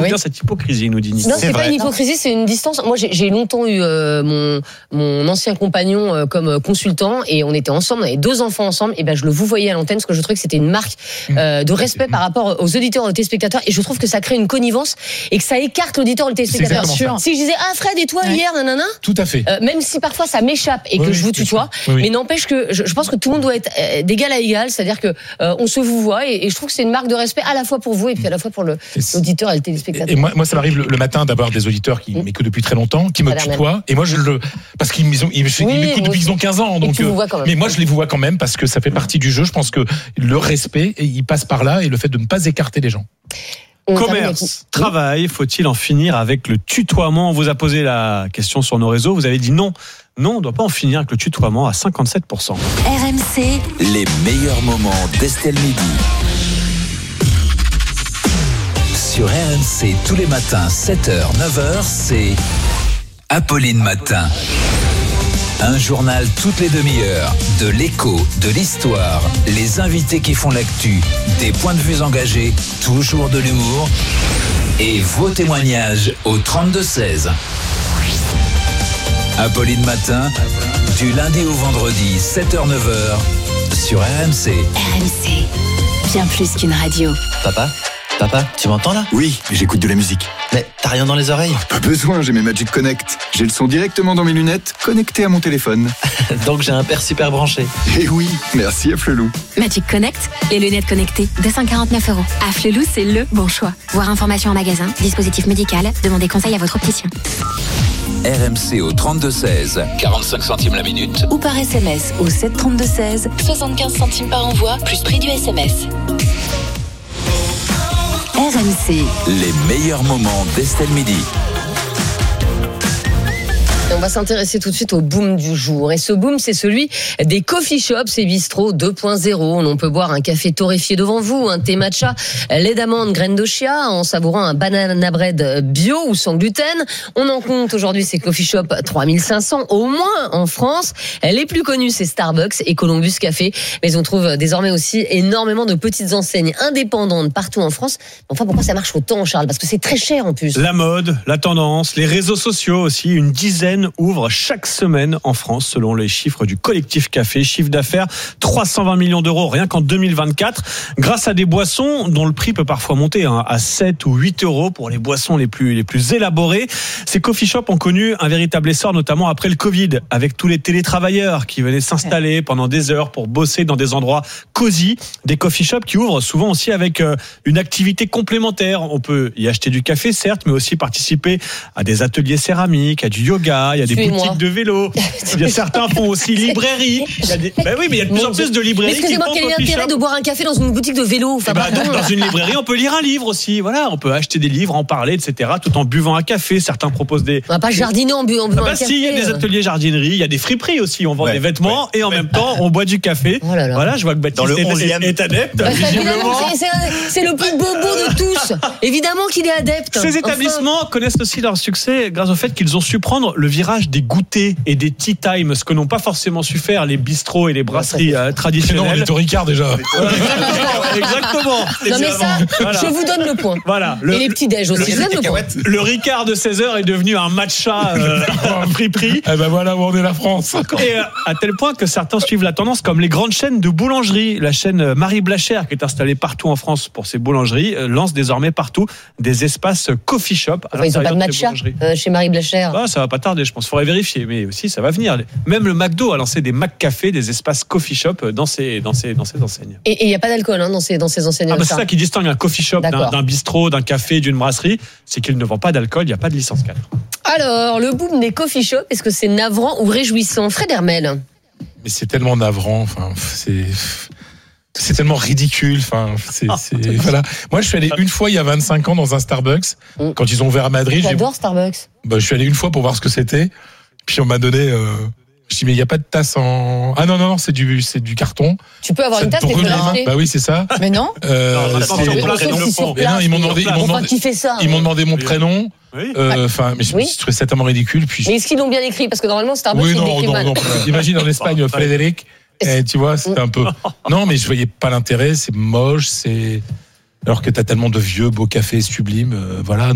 bien cette hypocrisie, nous dit Nick. Non, c'est pas une hypocrisie, c'est une distance. Moi, j'ai longtemps eu mon ancien compagnon comme consultant et on était ensemble, on avait 2 enfants ensemble. Et ben, je le vous voyais à l'antenne parce que je trouvais que c'était une marque de respect par rapport aux auditeurs, aux téléspectateurs. Et je trouve que ça crée une connivence et que ça écarte l'auditeur, le téléspectateur. Si je disais Fred et toi hier, nanana. Tout à fait. Même si parfois ça m'échappe et que je vous tutoie, mais n'empêche que je pense que tout le monde doit être d'égal à égal, c'est-à-dire que on se vous voit et je trouve que c'est une marque de respect à la fois pour vous et puis à la fois pour l'auditeur et le téléspectateur. Et moi ça m'arrive le matin d'avoir des auditeurs qui m'écoutent depuis très longtemps, qui me tutoient, et moi parce qu'ils m'écoutent depuis qu'ils ont 15 ans, donc mais moi je les vois quand même parce que ça fait partie du jeu. Je pense que le respect, il passe par là, et le fait de ne pas écarter les gens. Commerce, travail, faut-il en finir avec le tutoiement? On vous a posé la question sur nos réseaux, vous avez dit non. Non, on ne doit pas en finir avec le tutoiement à 57%. RMC, les meilleurs moments d'Estelle Midi. Sur RMC, tous les matins, 7h, 9h, c'est Apolline Matin. Un journal toutes les demi-heures, de l'écho, de l'histoire, les invités qui font l'actu, des points de vue engagés, toujours de l'humour et vos témoignages au 32-16. Apolline Matin, du lundi au vendredi, 7h-9h, sur RMC. RMC, bien plus qu'une radio. Papa, tu m'entends là? Oui, j'écoute de la musique. Mais t'as rien dans les oreilles? Pas besoin, j'ai mes Magic Connect. J'ai le son directement dans mes lunettes, connecté à mon téléphone. Donc j'ai un père super branché. Eh oui, merci à Flelou. Magic Connect, les lunettes connectées, 249 €. À Flelou, c'est le bon choix. Voir information en magasin, dispositif médical, demandez conseil à votre opticien. RMC au 32-16, 45 centimes la minute. Ou par SMS au 732-16, 75 centimes par envoi, plus prix du SMS. RMC. Les meilleurs moments d'Estelle Midi. On va s'intéresser tout de suite au boom du jour. Et ce boom, c'est celui des coffee shops et bistrots 2.0. On peut boire un café torréfié devant vous, un thé matcha, lait d'amande, graines de chia, en savourant un banana bread bio ou sans gluten. On en compte aujourd'hui ces coffee shops 3500 au moins en France. Les plus connus, c'est Starbucks et Columbus Café. Mais on trouve désormais aussi énormément de petites enseignes indépendantes partout en France. Enfin, pourquoi ça marche autant, Charles? Parce que c'est très cher en plus. La mode, la tendance, les réseaux sociaux aussi, une dizaine ouvre chaque semaine en France, selon les chiffres du collectif Café. Chiffre d'affaires 320 millions d'euros rien qu'en 2024, grâce à des boissons dont le prix peut parfois monter à 7 ou 8 € pour les boissons les plus élaborées. Ces coffee shops ont connu un véritable essor, notamment après le Covid, avec tous les télétravailleurs qui venaient s'installer pendant des heures pour bosser dans des endroits cosy. Des coffee shops qui ouvrent souvent aussi avec une activité complémentaire. On peut y acheter du café, certes, mais aussi participer à des ateliers céramiques, à du yoga. Il y a des boutiques de vélo. Certains font aussi librairie. Oui, mais il y a de plus en plus de librairies. Mais excusez-moi, quel est l'intérêt de boire un café dans une boutique de vélo? Donc, dans une librairie, on peut lire un livre aussi. Voilà, on peut acheter des livres, en parler, etc. Tout en buvant un café. Certains proposent des. On va pas jardiner en buvant un café. Si, il y a des ateliers jardinerie, il y a des friperies aussi. On vend des vêtements et en même temps, on boit du café. Oh là là. Voilà, je vois que Baptiste est adepte. C'est le plus bobo de tous. Évidemment qu'il est adepte. Ces établissements connaissent aussi leur succès grâce au fait qu'ils ont su prendre le virage des goûters et des tea time, ce que n'ont pas forcément su faire les bistrots et les brasseries traditionnelles. Non, on est au Ricard déjà. Exactement. Non mais ça, je vous donne le point. Voilà. Et les petits déj aussi. Le Ricard de 16h est devenu un matcha friperie. Eh ben voilà où on est la France. Et à tel point que certains suivent la tendance, comme les grandes chaînes de boulangerie. La chaîne Marie Blachère, qui est installée partout en France pour ses boulangeries, lance désormais partout des espaces coffee shop. Ils n'ont pas de matcha chez Marie Blachère. Ça va pas tarder, je pense. Il faudrait vérifier, mais aussi ça va venir. Même le McDo a lancé des McCafé, des espaces coffee shop dans ses enseignes. Et il n'y a pas d'alcool dans ces enseignes. C'est ça qui distingue un coffee shop d'un bistrot, d'un café, d'une brasserie, c'est qu'il ne vend pas d'alcool, il n'y a pas de licence cadre. Alors, le boom des coffee shops, est-ce que c'est navrant ou réjouissant? Fred Hermel. Mais c'est tellement navrant, c'est tellement ridicule. Voilà. Moi, je suis allé une fois il y a 25 ans dans un Starbucks quand ils ont ouvert à Madrid. J'adore Starbucks. Je suis allé une fois pour voir ce que c'était. Puis on m'a donné. Je dis mais il y a pas de tasse en. Ah non, c'est du carton. Tu peux avoir une tasse mais tu peux l'acheter. Bah oui, c'est ça. Mais non. Ils m'ont demandé mon prénom. Oui. Mais je trouvais ça tellement ridicule. Puis mais est-ce qu'ils l'ont bien écrit? Parce que normalement Starbucks il écrit mal. Non. Imagine en Espagne Frédéric. Tu vois, c'est un peu. Non, mais je voyais pas l'intérêt. C'est moche. Alors que t'as tellement de vieux beaux cafés sublimes. Voilà.